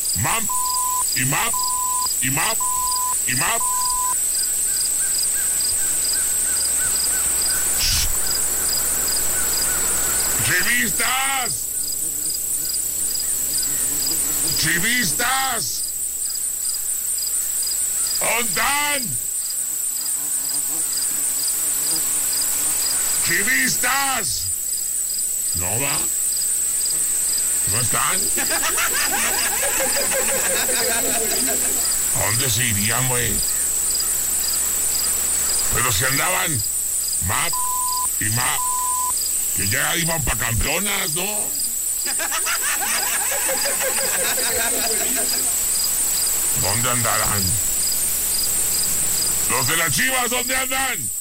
Map y map y map y map. ¡Chivistas! ¡Chivistas! ¿Dónde están? ¡Chivistas! ¿No va? ¿No están? ¿A dónde se irían, güey? Pero si andaban map y map, que ya iban pa' campeonas, ¿no? ¿Dónde andarán? Los de las Chivas, ¿dónde andan?